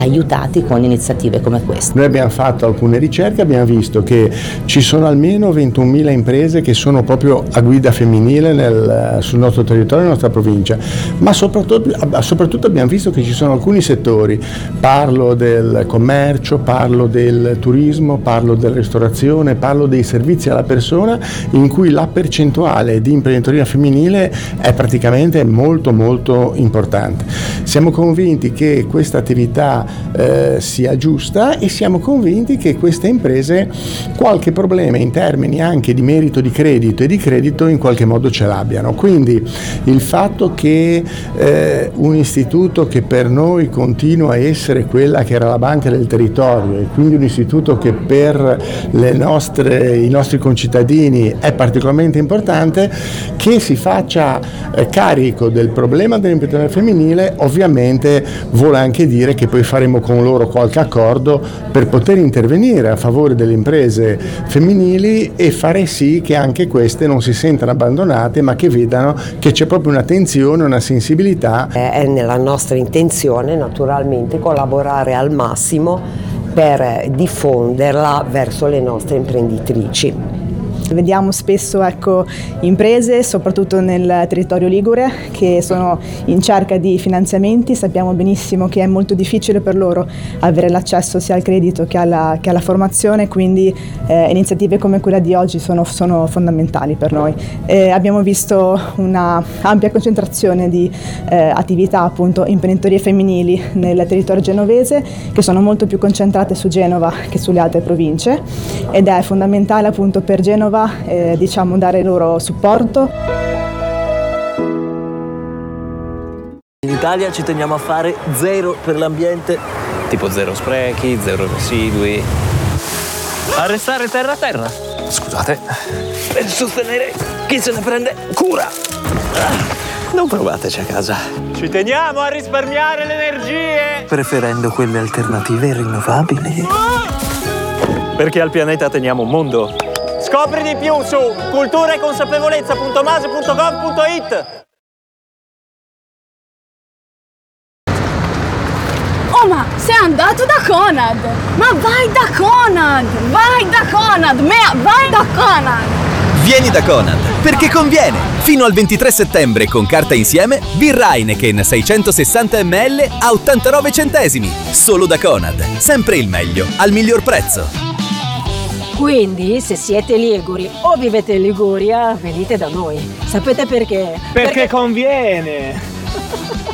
aiutati con iniziative come queste. Noi abbiamo fatto alcune ricerche, abbiamo visto che ci sono almeno 21.000 imprese che sono proprio a guida femminile sul nostro territorio, nella nostra provincia, ma soprattutto abbiamo visto che ci sono alcuni settori, parlo del commercio, parlo del turismo, parlo della ristorazione, parlo dei servizi alla persona, in cui la percentuale di imprenditoria femminile è praticamente molto molto importante. Siamo convinti che questa attività sia giusta e siamo convinti che queste imprese qualche problema in termini anche di merito di credito e di credito in qualche modo ce l'abbiano. Quindi il fatto che un istituto che per noi continua a essere quella che era la banca del territorio e quindi un istituto che per i nostri concittadini è particolarmente importante, che si faccia carico del problema dell'imprenditoria femminile, ovviamente vuole anche dire che poi faremo con loro qualche accordo per poter intervenire a favore delle imprese femminili e fare sì che anche queste non si sentano abbandonate, ma che vedano che c'è proprio un'attenzione, una sensibilità. È nella nostra intenzione naturalmente collaborare al massimo per diffonderla verso le nostre imprenditrici. Vediamo spesso imprese, soprattutto nel territorio ligure, che sono in cerca di finanziamenti. Sappiamo benissimo che è molto difficile per loro avere l'accesso sia al credito che alla formazione, quindi iniziative come quella di oggi sono fondamentali per noi. Abbiamo visto una ampia concentrazione di attività appunto imprenditorie femminili nel territorio genovese, che sono molto più concentrate su Genova che sulle altre province, ed è fondamentale appunto per Genova dare loro supporto. In Italia ci teniamo a fare zero per l'ambiente, tipo zero sprechi, zero residui. Arrestare terra a terra. Scusate. Per sostenere chi se ne prende cura. Non provateci a casa. Ci teniamo a risparmiare le energie, preferendo quelle alternative e rinnovabili. Perché al pianeta teniamo un mondo. Scopri di più su culturaeconsapevolezza.mase.gov.it. Oh, ma sei andato da Conad! Ma vai da Conad! Vai da Conad! Vai da Conad! Vieni da Conad, perché conviene! Fino al 23 settembre con carta insieme, birra Heineken 660 ml a 89 centesimi. Solo da Conad. Sempre il meglio, al miglior prezzo. Quindi, se siete liguri o vivete in Liguria, venite da noi. Sapete perché? Perché conviene!